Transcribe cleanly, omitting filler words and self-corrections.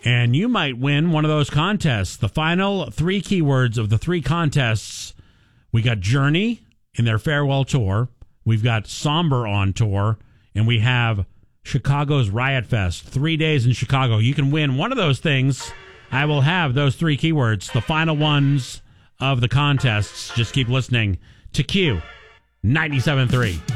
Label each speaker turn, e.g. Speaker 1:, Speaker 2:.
Speaker 1: And you might win one of those contests. The final 3 keywords of the 3 contests. We got Journey in their farewell tour. We've got Somber on tour. And we have Chicago's Riot Fest. 3 days in Chicago. You can win one of those things. I will have those 3 keywords, the final ones of the contests. Just keep listening to Q 97.3.